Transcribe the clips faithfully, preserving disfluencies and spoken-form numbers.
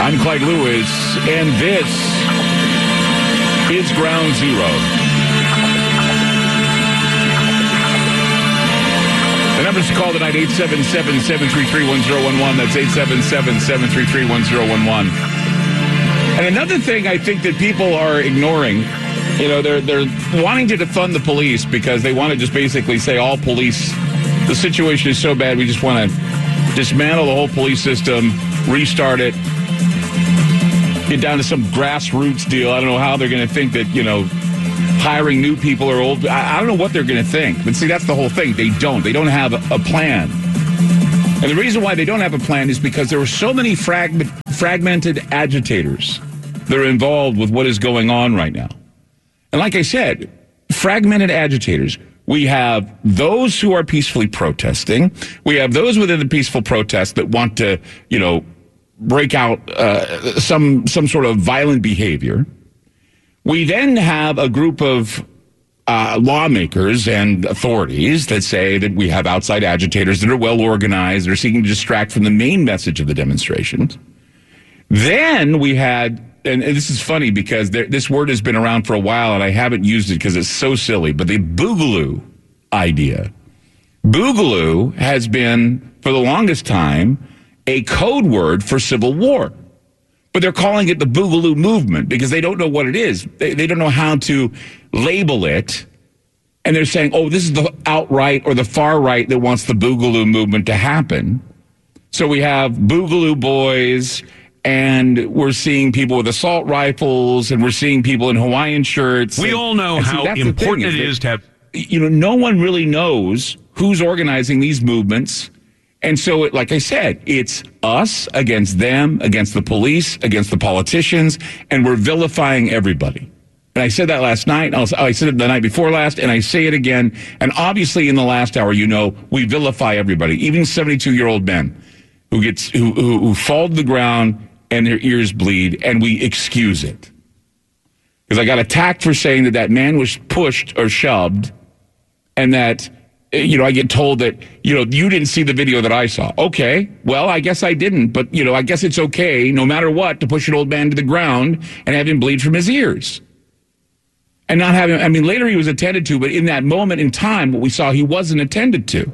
I'm Clyde Lewis, and this is Ground Zero. The numbers to call tonight, eight seven seven, seven three three, one zero one one. That's eight seven seven, seven three three, one zero one one. And another thing I think that people are ignoring, you know, they're they're wanting to defund the police because they want to just basically say all police, the situation is so bad, we just want to dismantle the whole police system, restart it, get down to some grassroots deal. I don't know how they're going to think that, you know, hiring new people or old. I, I don't know what they're going to think. But see, that's the whole thing. They don't. They don't have a, a plan. And the reason why they don't have a plan is because there are so many frag- fragmented agitators that are involved with what is going on right now. And like I said, fragmented agitators. We have those who are peacefully protesting. We have those within the peaceful protest that want to, you know, break out uh, some some sort of violent behavior. We then have a group of uh, lawmakers and authorities that say that we have outside agitators that are well organized, that are seeking to distract from the main message of the demonstrations. Then we had, and this is funny because there, this word has been around for a while and I haven't used it because it's so silly, but the Boogaloo idea. Boogaloo has been, for the longest time, a code word for civil war. But they're calling it the Boogaloo movement because they don't know what it is. They, they don't know how to label it. And they're saying, oh, this is the outright or the far right that wants the Boogaloo movement to happen. So we have Boogaloo boys, and we're seeing people with assault rifles, and we're seeing people in Hawaiian shirts. We and, all know how important it is to have... You know, no one really knows who's organizing these movements. And so, it, like I said, it's us against them, against the police, against the politicians, and we're vilifying everybody. And I said that last night, I said it the night before last, and I say it again. And obviously in the last hour, you know, we vilify everybody, even seventy-two-year-old men who gets who, who, who fall to the ground and their ears bleed, and we excuse it. Because I got attacked for saying that that man was pushed or shoved, and that... You know, I get told that, you know, you didn't see the video that I saw. Okay, well, I guess I didn't. But, you know, I guess it's okay, no matter what, to push an old man to the ground and have him bleed from his ears. And not have him, I mean, later he was attended to, but in that moment in time, what we saw, he wasn't attended to.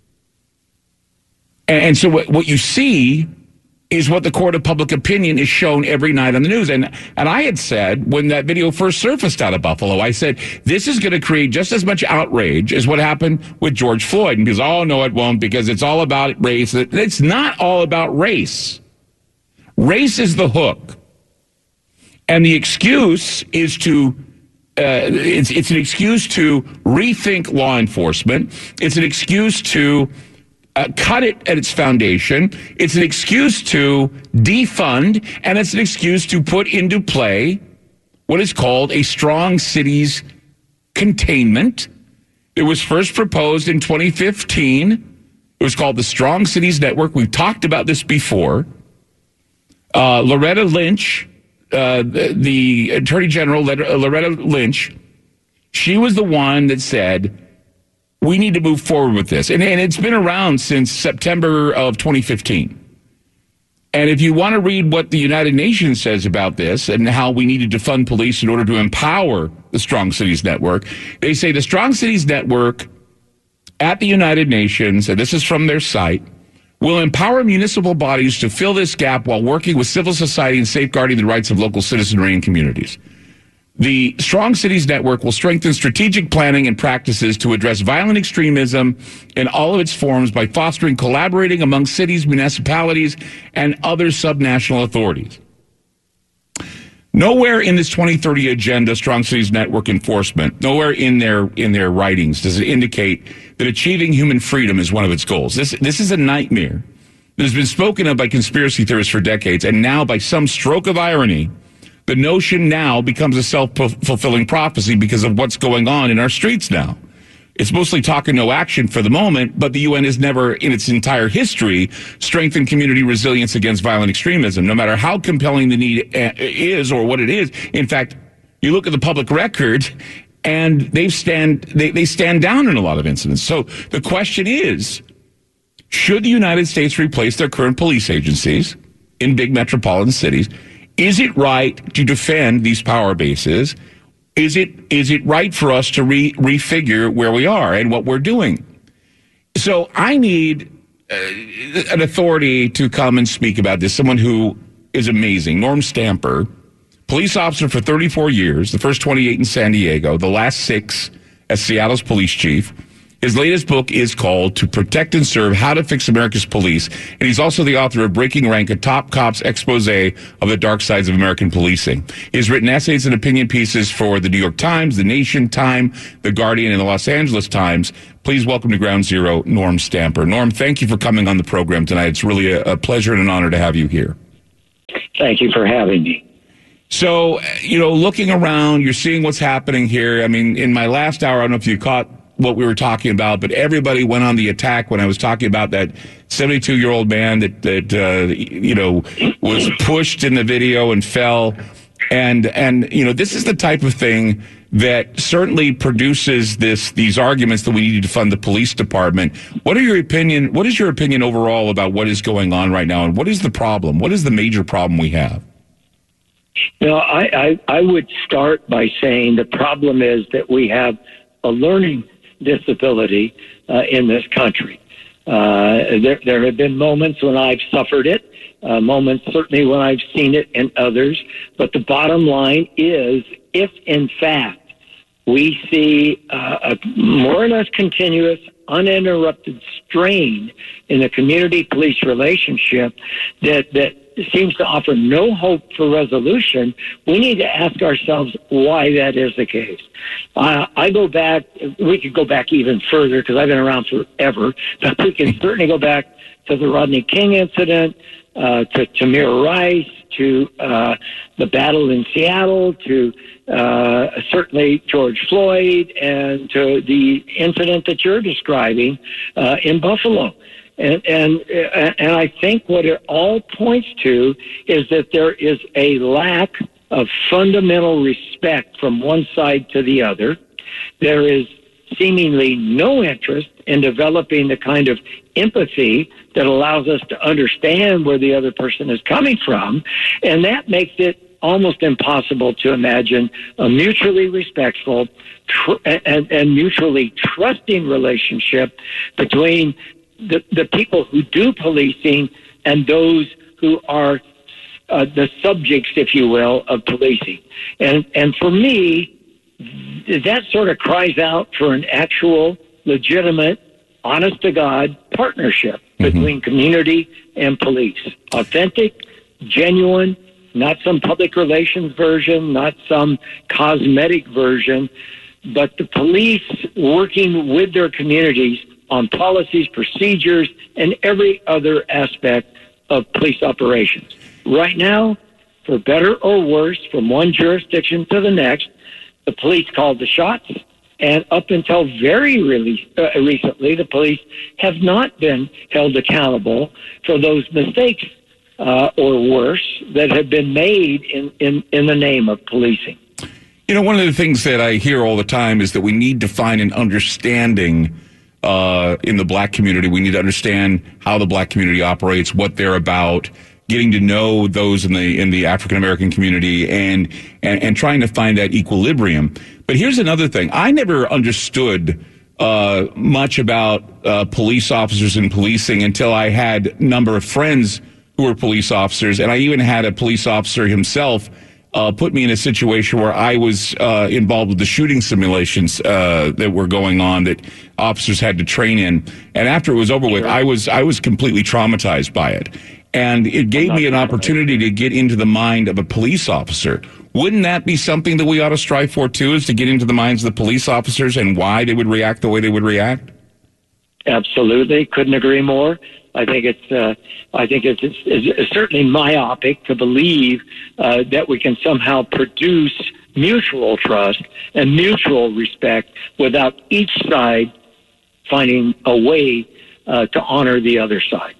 And, and so what, what you see is what the court of public opinion is shown every night on the news. And and I had said, when that video first surfaced out of Buffalo, I said, this is going to create just as much outrage as what happened with George Floyd. And because, oh, no, it won't, because it's all about race. It's not all about race. Race is the hook. And the excuse is to, uh, it's, it's an excuse to rethink law enforcement. It's an excuse to Uh, cut it at its foundation. It's an excuse to defund, and it's an excuse to put into play what is called a strong cities containment. It was first proposed in twenty fifteen. It was called the Strong Cities Network. We've talked about this before. Uh, Loretta Lynch, uh, the, the Attorney General, Loretta Lynch, she was the one that said, we need to move forward with this. And, and it's been around since September of twenty fifteen. And if you want to read what the United Nations says about this and how we needed to fund police in order to empower the Strong Cities Network, they say the Strong Cities Network at the United Nations, and this is from their site, will empower municipal bodies to fill this gap while working with civil society and safeguarding the rights of local citizenry and communities. The Strong Cities Network will strengthen strategic planning and practices to address violent extremism in all of its forms by fostering collaborating among cities, municipalities, and other subnational authorities. Nowhere in this twenty thirty agenda, Strong Cities Network enforcement, nowhere in their in their writings does it indicate that achieving human freedom is one of its goals. This this is a nightmare that has been spoken of by conspiracy theorists for decades, and now by some stroke of irony, the notion now becomes a self-fulfilling prophecy because of what's going on in our streets now. It's mostly talk and no action for the moment, but the U N has never, in its entire history, strengthened community resilience against violent extremism, no matter how compelling the need is or what it is. In fact, you look at the public record, and they stand they, they stand down in a lot of incidents. So the question is, should the United States replace their current police agencies in big metropolitan cities. Is it right to defend these power bases? Is it is it right for us to re, refigure where we are and what we're doing? So I need uh, an authority to come and speak about this, someone who is amazing. Norm Stamper, police officer for thirty-four years, the first twenty-eight in San Diego, the last six as Seattle's police chief. His latest book is called To Protect and Serve, How to Fix America's Police. And he's also the author of Breaking Rank, a top cops expose of the dark sides of American policing. He has written essays and opinion pieces for the New York Times, the Nation, Time, the Guardian, and the Los Angeles Times. Please welcome to Ground Zero, Norm Stamper. Norm, thank you for coming on the program tonight. It's really a, a pleasure and an honor to have you here. Thank you for having me. So, you know, looking around, you're seeing what's happening here. I mean, in my last hour, I don't know if you caught what we were talking about, but everybody went on the attack when I was talking about that seventy-two-year-old man that, that uh, you know, was pushed in the video and fell. And, and you know, this is the type of thing that certainly produces this these arguments that we need to fund the police department. What are your opinion? What is your opinion overall about what is going on right now, and what is the problem? What is the major problem we have? You know, I, I, I would start by saying the problem is that we have a learning disability uh, in this country. Uh, there, there have been moments when I've suffered it, uh, moments certainly when I've seen it in others. But the bottom line is, if in fact we see uh, a more or less continuous, uninterrupted strain in the community-police relationship that that seems to offer no hope for resolution, we need to ask ourselves why that is the case. Uh, I go back, we could go back even further because I've been around forever, but we can certainly go back to the Rodney King incident, uh, to Tamir Rice, to uh, the battle in Seattle, to uh, certainly George Floyd, and to the incident that you're describing uh, in Buffalo. And, and and I think what it all points to is that there is a lack of fundamental respect from one side to the other. There is seemingly no interest in developing the kind of empathy that allows us to understand where the other person is coming from. And that makes it almost impossible to imagine a mutually respectful tr- and, and mutually trusting relationship between The, the people who do policing and those who are uh, the subjects, if you will, of policing. And and for me, that sort of cries out for an actual, legitimate, honest-to-God partnership mm-hmm. between community and police. Authentic, genuine, not some public relations version, not some cosmetic version, but the police working with their communities on policies, procedures, and every other aspect of police operations. Right now, for better or worse, from one jurisdiction to the next, the police called the shots, and up until very really, uh, recently, the police have not been held accountable for those mistakes uh, or worse that have been made in, in, in the name of policing. You know, one of the things that I hear all the time is that we need to find an understanding Uh, in the black community. We need to understand how the black community operates, what they're about, getting to know those in the in the African American community, and, and and trying to find that equilibrium. But here's another thing: I never understood uh, much about uh, police officers and policing until I had a number of friends who were police officers, and I even had a police officer himself Uh, put me in a situation where I was uh, involved with the shooting simulations uh, that were going on that officers had to train in. And after it was over with, I was I was completely traumatized by it. And it gave me an opportunity to get into the mind of a police officer. Wouldn't that be something that we ought to strive for, too, is to get into the minds of the police officers and why they would react the way they would react? Absolutely. Couldn't agree more. I think it's, uh, I think it's, it's, it's certainly myopic to believe uh, that we can somehow produce mutual trust and mutual respect without each side finding a way uh, to honor the other side.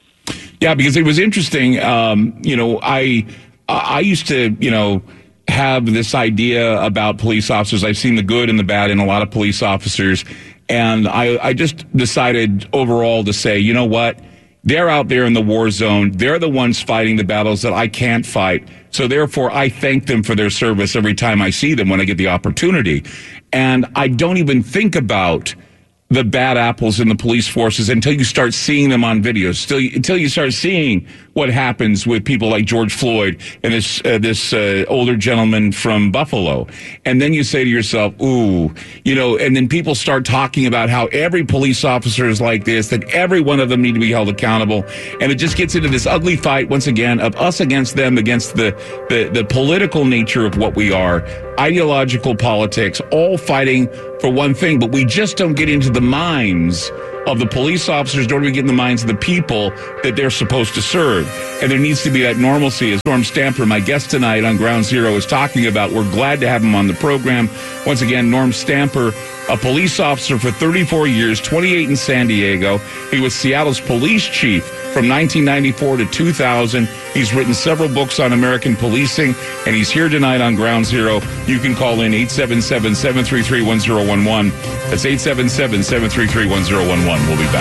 Yeah, because it was interesting. Um, you know, I I used to, you know, have this idea about police officers. I've seen the good and the bad in a lot of police officers. And I, I just decided overall to say, you know what, They're out there in the war zone. They're the ones fighting the battles that I can't fight. So therefore, I thank them for their service every time I see them when I get the opportunity. And I don't even think about the bad apples in the police forces until you start seeing them on videos, still, until you start seeing what happens with people like George Floyd and this uh, this uh, older gentleman from Buffalo. And then you say to yourself, ooh, you know, and then people start talking about how every police officer is like this, that every one of them need to be held accountable. And it just gets into this ugly fight, once again, of us against them, against the, the, the political nature of what we are, ideological politics, all fighting for one thing. But we just don't get into the minds of the police officers, nor do we get in the minds of the people that they're supposed to serve. And there needs to be that normalcy, as Norm Stamper, my guest tonight on Ground Zero, is talking about. We're glad to have him on the program. Once again, Norm Stamper, a police officer for thirty-four years, twenty-eight in San Diego. He was Seattle's police chief from nineteen ninety-four to two thousand. He's written several books on American policing, and he's here tonight on Ground Zero. You can call in eight seven seven, seven three three, one zero one one. That's eight seven seven, seven three three, one zero one one. We'll be back.